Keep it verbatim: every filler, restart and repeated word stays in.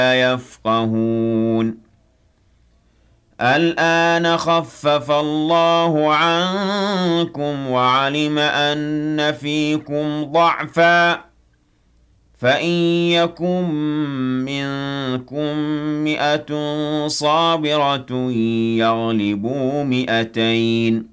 يفقهون الآن خفف الله عنكم وعلم أن فيكم ضعفا فإن يكن منكم مئة صابرة يغلبوا مئتين